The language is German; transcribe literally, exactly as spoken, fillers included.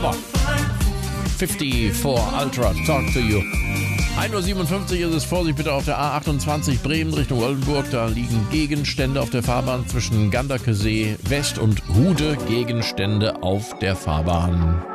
fünfzig Ultra, Talk to You. ein Uhr siebenundfünfzig ist es. Vorsicht bitte auf der A achtundzwanzig Bremen Richtung Oldenburg. Da liegen Gegenstände auf der Fahrbahn zwischen Ganderkesee West und Hude. Gegenstände auf der Fahrbahn.